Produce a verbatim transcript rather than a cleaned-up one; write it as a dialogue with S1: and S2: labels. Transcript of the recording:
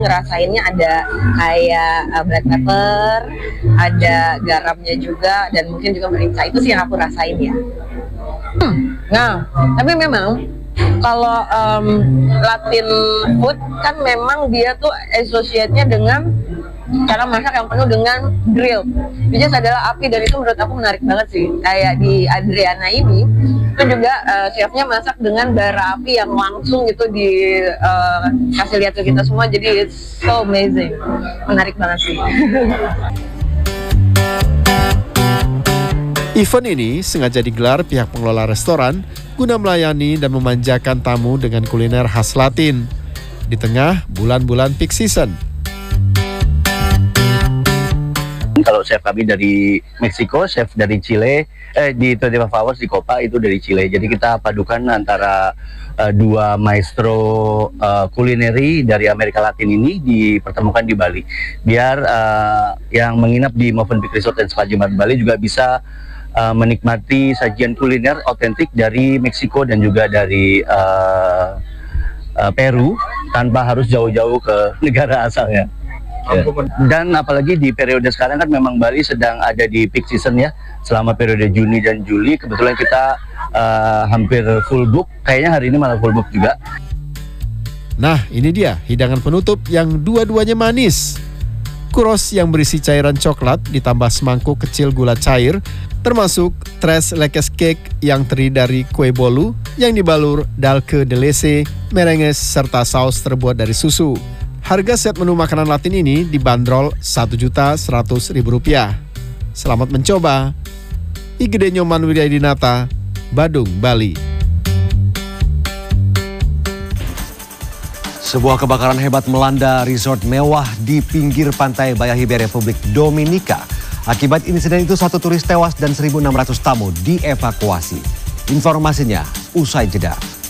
S1: Ngerasainnya ada kayak uh, black pepper, ada garamnya juga, dan mungkin juga merica. Itu sih yang aku rasain ya. Hmm, nah, tapi memang kalau um, Latin food kan memang dia tuh associate-nya dengan cara masak yang penuh dengan grill, which is adalah api, dan itu menurut aku menarik banget sih. Kayak di Adriana ini, itu juga uh, chefnya masak dengan bara api yang langsung gitu di uh, kasih lihat ke kita semua, jadi it's so amazing, menarik banget sih.
S2: Event ini sengaja digelar pihak pengelola restoran guna melayani dan memanjakan tamu dengan kuliner khas Latin di tengah bulan-bulan peak season.
S3: Kalau chef kami dari Meksiko, chef dari Chile, eh di dua puluh lima Hours di Copa itu dari Chile. Jadi kita padukan antara uh, dua maestro uh, kulineri dari Amerika Latin ini dipertemukan di Bali. Biar uh, yang menginap di Movenpick Resort dan Spa Jimbaran Bali juga bisa uh, menikmati sajian kuliner otentik dari Meksiko dan juga dari uh, uh, Peru tanpa harus jauh-jauh ke negara asalnya. Ya. Dan apalagi di periode sekarang kan memang Bali sedang ada di peak season ya. Selama periode Juni dan Juli kebetulan kita uh, hampir full book. Kayaknya hari ini malah full book juga.
S2: Nah, ini dia hidangan penutup yang dua-duanya manis. Churros yang berisi cairan coklat ditambah semangkuk kecil gula cair, termasuk tres leches cake yang terdiri dari kue bolu yang dibalur dulce de leche, merenges serta saus terbuat dari susu. Harga set menu makanan Latin ini dibanderol satu juta seratus ribu rupiah. Selamat mencoba. Igede Nyoman Wiryadinata, Badung, Bali.
S4: Sebuah kebakaran hebat melanda resort mewah di pinggir pantai Bayahibe, Republik Dominika. Akibat insiden itu satu turis tewas dan seribu enam ratus tamu dievakuasi. Informasinya usai jeda.